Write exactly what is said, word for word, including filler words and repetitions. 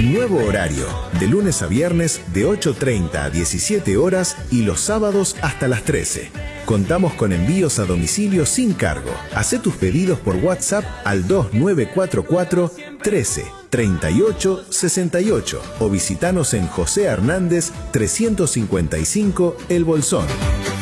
Nuevo horario, de lunes a viernes de ocho treinta a diecisiete horas y los sábados hasta las trece. Contamos con envíos a domicilio sin cargo. Hacé tus pedidos por WhatsApp al dos nueve cuatro cuatro, trece, treinta y ocho, sesenta y ocho o visitanos en José Hernández trescientos cincuenta y cinco El Bolsón.